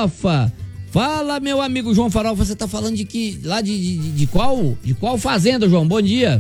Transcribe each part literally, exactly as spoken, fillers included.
Farofa. Fala, meu amigo João Farofa, você tá falando de que, lá de, de, de qual, de qual fazenda, João? Bom dia.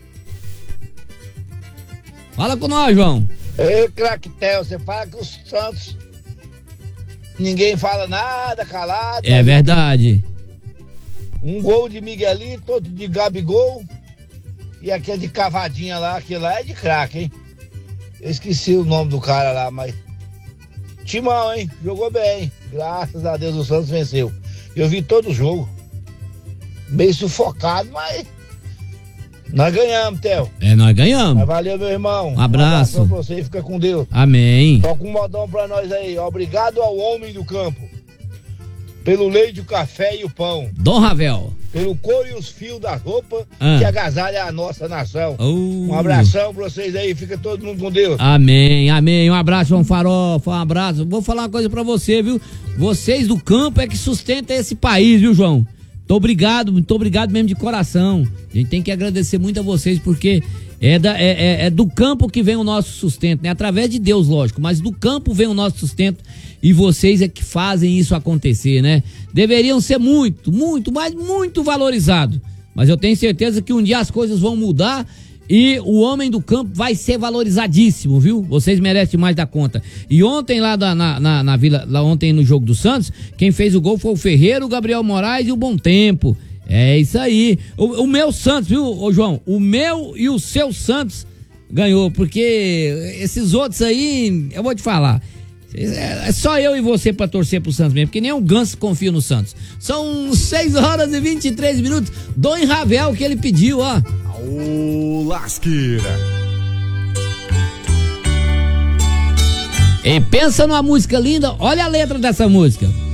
Fala com nós, João. Ei, Craquetel, você fala que os Santos, ninguém fala nada, calado. É verdade. Um gol de Miguelinho, todo de Gabigol, e aquele de Cavadinha lá, aquele lá é de craque, hein? Eu esqueci o nome do cara lá, mas... Timão, hein? Jogou bem. Graças a Deus o Santos venceu. Eu vi todo o jogo. Bem sufocado, mas... Nós ganhamos, Theo. É, nós ganhamos. Mas valeu, meu irmão. Um abraço. Um abraço pra você e fica com Deus. Amém. Toca um modão pra nós aí. Obrigado ao homem do campo. Pelo leite, o café e o pão. Dom Ravel. Pelo couro e os fios da roupa Ah. que agasalha a nossa nação. Uh. Um abração pra vocês aí. Fica todo mundo com Deus. Amém, amém. Um abraço, João Farofa, um abraço. Vou falar uma coisa pra você, viu? Vocês do campo é que sustentam esse país, viu, João? Muito obrigado, muito obrigado mesmo de coração. A gente tem que agradecer muito a vocês, porque é, da, é, é, é do campo que vem o nosso sustento, né? Através de Deus, lógico, mas do campo vem o nosso sustento e vocês é que fazem isso acontecer, né? Deveriam ser muito, muito, mas muito valorizados. Mas eu tenho certeza que um dia as coisas vão mudar e o homem do campo vai ser valorizadíssimo, viu? Vocês merecem mais da conta. E ontem lá da, na, na, na Vila, lá ontem no jogo do Santos, quem fez o gol foi o Ferreira, o Gabriel Moraes e o Bom Tempo. É isso aí. O, o meu Santos, viu, ô João? O meu e o seu Santos ganhou, porque esses outros aí, eu vou te falar, é só eu e você pra torcer pro Santos mesmo, porque nem o Ganso confia no Santos. São seis horas e vinte e três minutos. Dom Ravel que ele pediu, ó. Ô, lasqueira. E pensa numa música linda, olha a letra dessa música.